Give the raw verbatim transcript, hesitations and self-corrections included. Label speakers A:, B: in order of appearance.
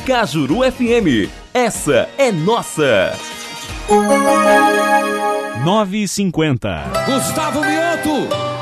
A: Cajuru F M. Essa é nossa.
B: nove e cinquenta.
C: Gustavo Mioto.